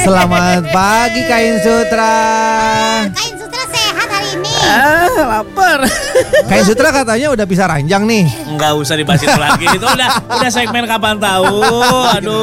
Selamat pagi Kain Sutra. Kain Sutra sehat hari ini. Lapar. Kain Sutra katanya udah bisa ranjang nih. Enggak usah dibahas itu lagi. Itu udah segmen kapan tahu. Aduh.